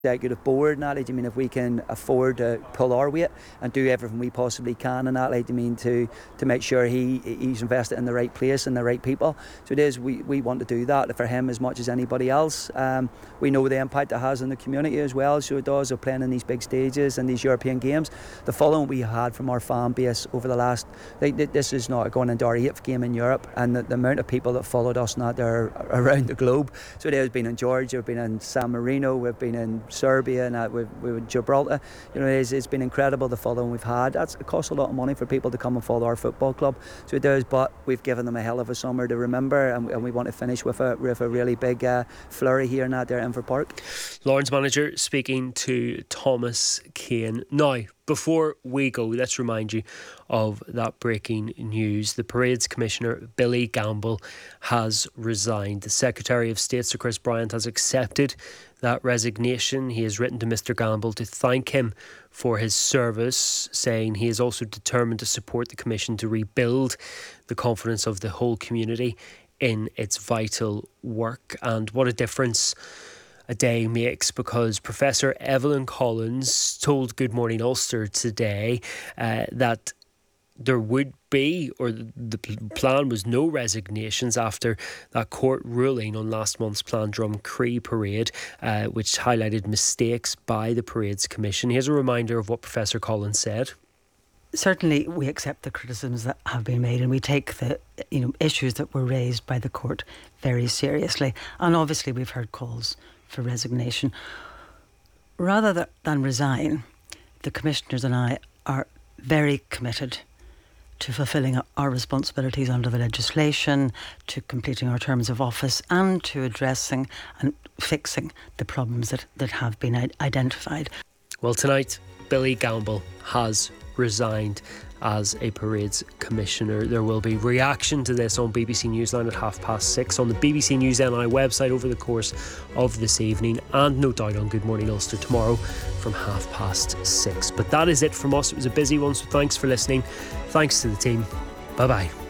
executive board and that, I mean, if we can afford to pull our weight and do everything we possibly can in that, I mean, to make sure he's invested in the right place and the right people. So it is, we want to do that for him as much as anybody else. We know the impact it has on the community as well, so it does, of playing in these big stages and these European games. The following we had from our fan base over the last, this is not going into our 8th game in Europe, and the amount of people that followed us not there around the globe. So it has been in Georgia, we've been in San Marino, we've been in Serbia, and with Gibraltar. You know, it's been incredible the following we've had. It costs a lot of money for people to come and follow our football club, so it does. But we've given them a hell of a summer to remember, and we want to finish with a really big flurry here and there at Inver Park. Lawrence manager speaking to Thomas Kane. Now, before we go, let's remind you of that breaking news. The Parades Commissioner, Billy Gamble, has resigned. The Secretary of State, Sir Chris Bryant, has accepted that resignation. He has written to Mr Gamble to thank him for his service, saying he is also determined to support the Commission to rebuild the confidence of the whole community in its vital work. And what a difference a day makes, because Professor Evelyn Collins told Good Morning Ulster today that there would be, or the plan was, no resignations after that court ruling on last month's planned Drumcree parade, which highlighted mistakes by the Parades Commission. Here's a reminder of what Professor Collins said. Certainly we accept the criticisms that have been made, and we take the issues that were raised by the court very seriously. And obviously we've heard calls for resignation. Rather than resign, the commissioners and I are very committed to fulfilling our responsibilities under the legislation, to completing our terms of office, and to addressing and fixing the problems that have been identified. Well, tonight, Billy Gamble has resigned as a Parades Commissioner. There will be reaction to this on BBC Newsline at 6:30, on the BBC News NI website over the course of this evening, and no doubt on Good Morning Ulster tomorrow from 6:30. But that is it from us. It was a busy one, so thanks for listening. Thanks to the team. Bye-bye.